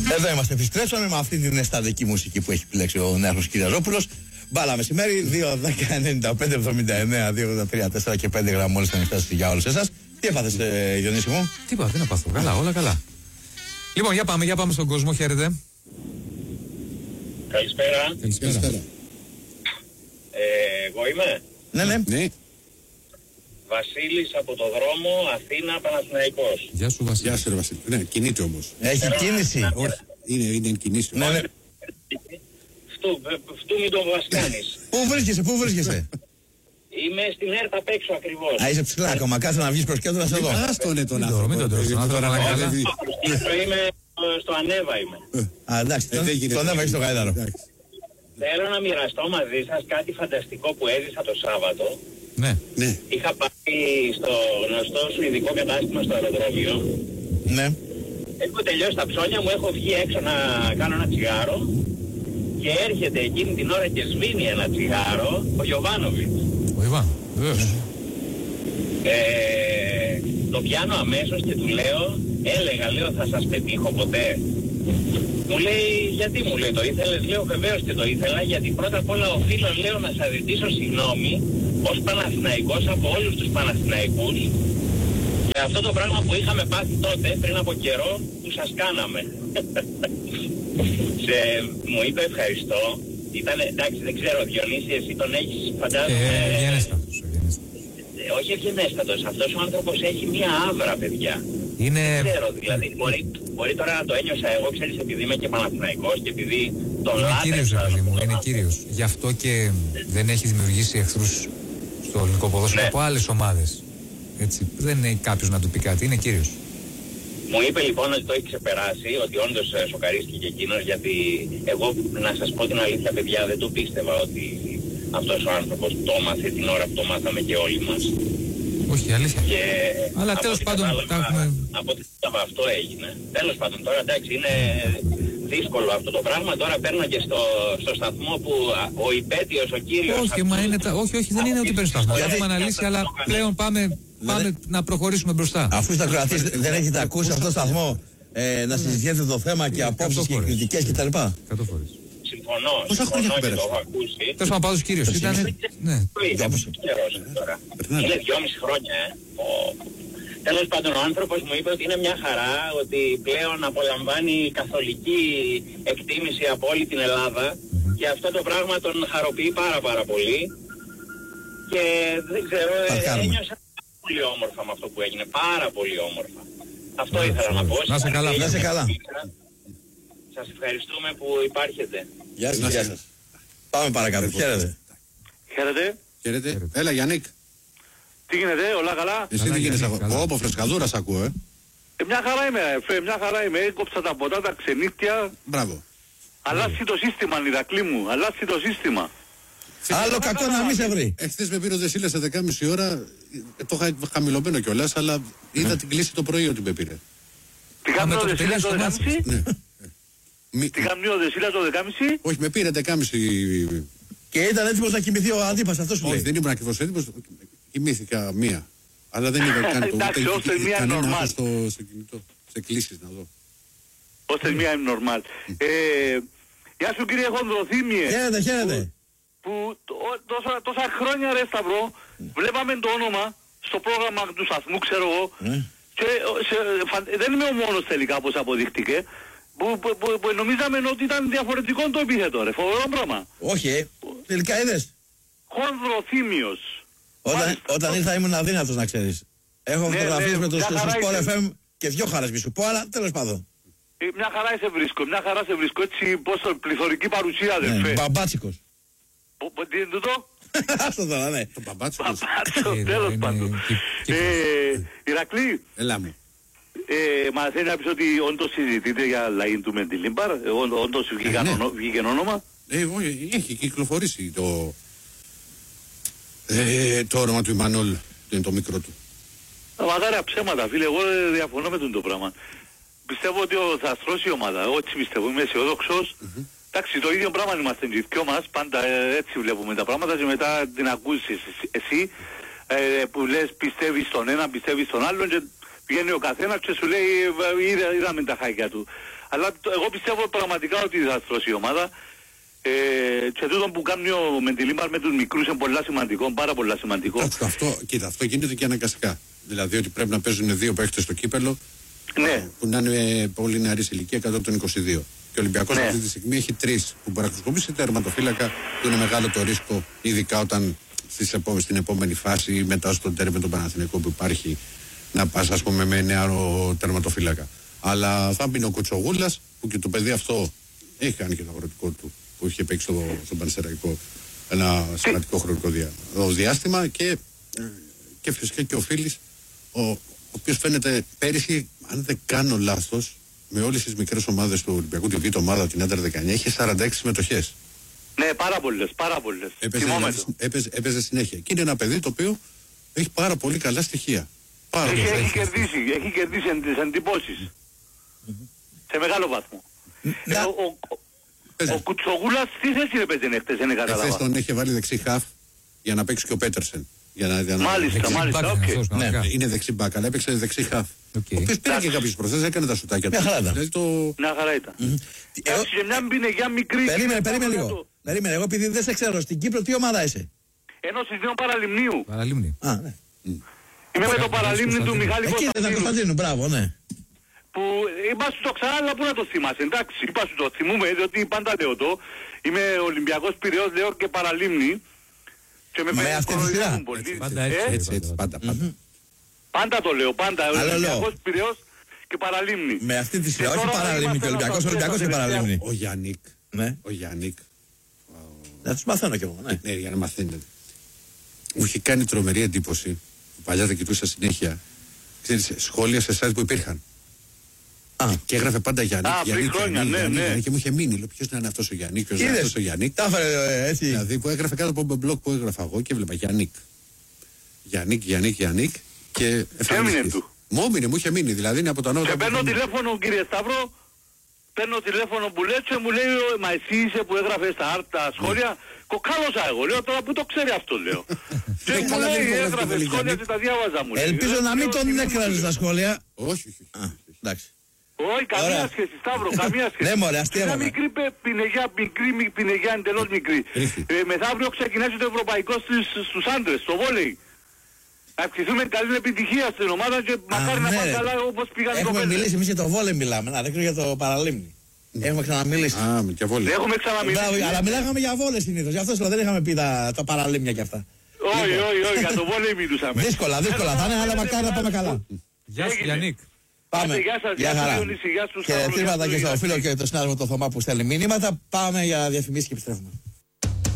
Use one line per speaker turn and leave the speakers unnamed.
Εδώ είμαστε, επιστρέψαμε με αυτή την αισθαντική μουσική που έχει επιλέξει ο Νέαρχος Κυριαζόπουλος. Μπάλα μεσημέρι, 2-10-95-79-2-83-4 και 5 γραμμόλες θα ανοιχτάσεις για όλους εσάς. Τι έπαθες, Διονύση μου?
Τίποτα, τι να πάθω, καλά, όλα καλά. Λοιπόν, για πάμε στον κόσμο, χαίρετε.
Καλησπέρα. Εγώ είμαι.
Ναι.
Βασίλης από το δρόμο Αθήνα Παναθηναϊκός.
Γεια σου, Βασίλη.
Γεια σου, Βασίλη. Ναι, κινείται όμως.
Έχει κίνηση.
Όχι, είναι κινήσει.
Ναι.
Φτού μην τον βασκάνεις.
Πού βρίσκεσαι?
Είμαι στην ΕΡΤ απ' έξω ακριβώς.
Α, είσαι ψηλά ακόμα, κάτσε να βγεις προς κέντρο να σε δω.
Άστο είναι τον άνθρωπο.
Μην τον τρως τον άνθρωπο.
Είμαι στο Ανέβα είμαι.
Α, εντάξει, τον Ανέβα είσαι στο Γαϊδάρο.
Θέλω να μοιραστώ μαζί σας κάτι φανταστικό που έζησα το Σάββατο.
Ναι.
Είχα πάει στο γνωστό σου ειδικό κατάστημα στο αεροδρόμιο.
Ναι.
Έχω τελειώσει τα ψώνια μου, έχω βγει έξω να κάνω ένα τσιγάρο και έρχεται εκείνη την ώρα και σβήνει ένα τσιγάρο ο Γιωβάνοβιτς.
Ο Ιβάν, βεβαίως.
Το πιάνω αμέσως και του λέω, λέω θα σας πετύχω ποτέ. Μου λέει, γιατί μου λέει το ήθελες? Λέω βεβαίως και το ήθελα, γιατί πρώτα απ' όλα οφείλω, λέω, να σας ζητήσω συγγνώμη ως Παναθηναϊκός από όλους τους Παναθηναϊκούς για αυτό το πράγμα που είχαμε πάθει τότε πριν από καιρό που σας κάναμε. Μου είπε ευχαριστώ. Ήταν, εντάξει, δεν ξέρω, Διονύση, εσύ τον έχεις, φαντάζομαι...
Ευγενέστατος.
Όχι ευγενέστατος, αυτός ο άνθρωπος έχει μία άβρα, παιδιά.
Είναι...
Δεν ξέρω, δηλαδή, μπορεί τώρα να το ένιωσα εγώ, ξέρεις, επειδή είμαι και Παναθηναϊκός και επειδή τον λάτρεψα.
Είναι κύριος, παιδί μου, είναι κύριος. Γι' αυτό και δεν έχει δημιουργήσει εχθρούς στο ελληνικό ποδόσφαιρο από άλλες ομάδες. Έτσι, δεν είναι κάποιος να του πει κάτι, είναι κύριος.
Μου είπε λοιπόν ότι το έχει ξεπεράσει, ότι όντως σοκαρίστηκε και εκείνος, γιατί εγώ, να σας πω την αλήθεια, παιδιά, δεν το πίστευα ότι αυτός ο άνθρωπος το έμαθε την ώρα που το μάθαμε και όλοι μας.
Όχι, αλήθεια.
Και
αλλά τέλος πάντων τα έχουμε...
Από ό,τι κατάλαβα αυτό έγινε. Τέλος πάντων, τώρα εντάξει, είναι δύσκολο αυτό το πράγμα. Τώρα παίρνω και στο σταθμό που ο υπέτειος, ο κύριος...
Όχι, δεν είναι ότι παίρνει στο σταθμό. Έχουμε αναλύσει, αλλά πλέον πάμε να προχωρήσουμε μπροστά.
Αφού στα Κροατής δεν έχετε ακούσει αυτό το σταθμό να συζητιέται το θέμα και απόψεις και κριτικές κτλ.
100 φορές.
Συμφωνώ.
Πόσα χρόνια
και
πέρασε?
το έχω ακούσει.
Τέλος πάντων, πάντως κύριος ήταν... Ναι.
Είναι 2,5 χρόνια, Τέλος πάντων, ο άνθρωπος μου είπε ότι είναι μια χαρά, ότι πλέον απολαμβάνει καθολική εκτίμηση από όλη την Ελλάδα και αυτό το πράγμα τον χαροποιεί πάρα πολύ και δεν ξέρω, ένιωσα πολύ όμορφα με αυτό που έγινε, πάρα πολύ όμορφα. Αυτό ήθελα να πω.
Να σε καλά.
Να σε καλά.
Σας ευχαριστούμε που υπάρχετε.
Γεια σας. Πάμε παρακάτω. Χαίρετε.
Χαίρετε. Έλα, Γιάννικ.
Τι γίνεται, όλα καλά?
Εσύ τι γίνεσαι? Όπο φρεσκαδούρα σ' ακούω,
Μια χαρά είμαι, έκοψα τα ποτά, τα ξενύχτια.
Μπράβο.
Αλλάξει το σύστημα, Ηρακλή μου, αλλάξει το σύστημα.
Άλλο κακό να μην σε βρει.
Εχθές με πήρε ο Δεσίλας σε 10.30 ώρα, το είχα χαμηλωμένο κιόλας, αλλά είδα την κλίση το πρωί ότι με πήρε.
Τι κάνει ο Δεσίλας το 10.30? Τι κάνει ο Δεσίλας το 10.30?
Όχι, με πήρε 10.30.
Και ήταν έτοιμος να κοιμηθεί ο αντίπας, αυτός που λέει.
Όχι, δεν ήμουν ακριβώς έτοιμος, κοιμήθηκα μία. Αλλά δεν είδα κανένα στο κινητό, σε κλήσεις να δω.
Ώστε μία είναι νορμάλ. Γεια σου κύριε Χονδροθύμιε.
Χαίρετε.
Που τόσα χρόνια, ρε Σταυρό, βλέπαμε το όνομα στο πρόγραμμα του σταθμού, ξέρω εγώ, και δεν είμαι ο μόνος τελικά, όπως αποδείχτηκε, που νομίζαμε ότι ήταν διαφορετικό το επίθετο, ρε, φοβερό πράγμα.
Όχι, τελικά είδες.
Χονδροθύμιος.
Όταν ήρθα ήμουν αδύνατος, να ξέρεις. Έχω φωτογραφίες με το Sport FM και 2 χαρές μη σου πω, αλλά τέλος πάντων.
Μια χαρά σε βρίσκω, έτσι, πως πληθωρική παρουσία, αδερφέ.
Μπαμπάτσικος.
Τι είναι τούτο?
Αυτό τώρα, ναι.
Το μπαμπάτσο.
Τέλος πάντων. Ηρακλή.
Έλα μου.
Μα θέλει να πεις ότι όντως συζητείτε για λαήν του Μεντιλίμπαρ, όντως βγήκε όνομα?
Έχει κυκλοφορήσει το όνομα του Ιμανόλ, είναι το μικρό του.
Μαγάρια ψέματα, φίλε, εγώ διαφωνώ με το πράγμα. Πιστεύω ότι θα στρώσει η ομάδα, εγώ έτσι πιστεύω, είμαι αισιόδοξος. Εντάξει, το ίδιο πράγμα είμαστε και οι δυο μας, πάντα έτσι βλέπουμε τα πράγματα και μετά την ακούσεις εσύ που λες πιστεύεις στον έναν, πιστεύεις στον άλλον και Βγαίνει ο καθένας και σου λέει είδαμε τα χάκια του. Αλλά εγώ πιστεύω πραγματικά ότι θα στρώσει η ομάδα. Και τούτο που κάνει ο Μεντιλίμπαρ με τους μικρούς είναι πολλά σημαντικό, πάρα πολλά σημαντικό.
Αυτό γίνεται και αναγκαστικά. Δηλαδή ότι πρέπει να παίζουν 2 παίχτες στο κύπελο,
ναι,
που να είναι πολύ νεαρής ηλικία, κάτω από τον 22. Και ο Ολυμπιακός αυτή τη στιγμή έχει 3 που μπορεί να χρησιμοποιήσει τερματοφύλακα, που είναι μεγάλο το ρίσκο, ειδικά όταν στην επόμενη φάση, μετά στον τέρμα με τον Παναθηναϊκό που υπάρχει, να πας ας πούμε με νεαρό τερματοφύλακα. Αλλά θα μπει ο Κουτσογούλας, που και το παιδί αυτό έχει κάνει και το αγροτικό του, που είχε παίξει στον Πανσεραϊκό ένα σημαντικό χρονικό διάστημα, και φυσικά και ο Φίλης, ο οποίος φαίνεται πέρυσι, αν δεν κάνω λάθος, με όλες τις μικρές ομάδες του Ολυμπιακού, τη Β' ομάδα, την Άντερ 19, είχε 46 συμμετοχές.
Ναι, πάρα πολλές.
Έπαιζε συνέχεια. Και είναι ένα παιδί το οποίο έχει πάρα πολύ καλά στοιχεία.
Έχει κερδίσει τις εντυπώσεις. Σε μεγάλο βαθμό. Ο Κουτσογούλας τι θέση έπαιζε χτες, δεν καταλάβα.
Χθες τον είχε βάλει δεξί χαφ για να παίξει και ο Πέτερσεν.
Μάλιστα, οκ.
Ναι, είναι δεξί μπακ, αλλά έπαιξε δεξί χαφ. Ο οποίος πήρε και κάποιες προθέσεις, έκανε τα σουτάκια του.
Μια χαρά ήταν. Εντάξει, μια μπινεγιά μικρή.
Περίμενε λίγο. Περίμενε, εγώ επειδή δεν σε ξέρω, στην Κύπρο τι ομάδα είσαι?
Ένωσης Νέων Παραλιμνίου.
Παραλίμνη.
Είμαι με το Παραλίμνη του Μιχάλη
Κωνσταντίνου. Μπράβο, ναι.
Που είπα σου το ξανά, αλλά πού να το θυμάσαι, εντάξει, είπα σου το θυμούμε, διότι πάντα λέω το, είμαι Ολυμπιακός Πειραιώς, λέω και Παραλίμνη. Και
με αυτή τη σειρά.
Έτσι, πάντα.
Πάντα το λέω, πάντα, Ολυμπιακός Πειραιώς και Παραλίμνη.
Με αυτή τη σειρά, όχι Παραλίμνη και Ολυμπιακός και Παραλίμνη.
Ο Γιάννικ.
Να τους μαθαίνω κι εγώ,
ναι, για να μαθαίνετε. Μου είχε κάνει τρομερή εντύπωση, παλιά τα κοιτούσα συνέχεια, ξέρεις, σχόλια σε sites που υπήρχαν. Και έγραφε πάντα Γιάννικ. Και μου είχε μείνει. Λέω, ποιος να είναι αυτός ο Γιάννικ, ποιος να είναι αυτός ο Γιάννικ.
Τα έφερε έτσι.
Δηλαδή που έγραφε κάτω από μπλοκ που έγραφα εγώ και έβλεπα Γιάννικ. Γιάννικ. Και
έμεινε του.
Μου είχε μείνει. Δηλαδή είναι από τα νότα.
Και παίρνω τηλέφωνο, κύριε Σταύρο, που λέει και μου λέει, μα εσύ είσαι που έγραφε τα σχόλια. Κοκάλωσα εγώ, λέω τώρα που το ξέρει αυτό, λέω. Και μου λέει, έγραφε σχόλια και τα διάβαζα, μου λέει.
Ελπίζω να μην τον έκραζε τα σχόλια.
Όχι.
Εντάξει.
Όχι, καμία σχέση, Σταύρο, καμία σχέση.
Ναι, μωρέ, αστείευα.
Μια μικρή πινεγιά, εντελώς μικρή. Μεθαύριο ξεκινάει το ευρωπαϊκό στους άντρες, στο βόλεϊ. Να ευχηθούμε καλή επιτυχία στην ομάδα και μακάρι να πάνε καλά όπως πήγαν οι κοπέλες.
Έχουμε μιλήσει, εμείς για το βόλεϊ μιλάμε, δεν ξέρω για το Παραλίμνη. Έχουμε ξαναμιλήσει.
Για βόλεϊ.
Έχουμε ξαναμιλήσει.
Αλλά μιλάγαμε για βόλεϊ συνήθως, γι' αυτό δεν είχαμε πει τα Παραλίμνια κι αυτά.
Όχι, για το βόλεϊ μιλούσαμε.
Δύσκολα θα είναι, αλλά μακάρι να πάμε καλά.
Γεια σου, Γιάννικ.
Πάμε.
Γεια χαρά.
Και θύματα και στο φίλο και το συνάδελφο το Θωμά που στέλνει μήνυματα. Πάμε για διαφημίσεις και επιστρέφουμε.